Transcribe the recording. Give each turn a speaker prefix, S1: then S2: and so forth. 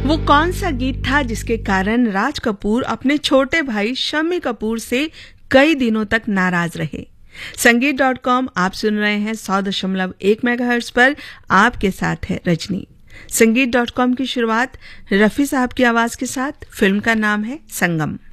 S1: वो कौन सा गीत था जिसके कारण राज कपूर अपने छोटे भाई शम्मी कपूर से कई दिनों तक नाराज रहे? संगीत.com आप सुन रहे हैं 100.1 मेगाहर्ट्ज पर। आपके साथ है रजनी। संगीत.com की शुरुआत रफी साहब की आवाज के साथ। फिल्म का नाम है संगम।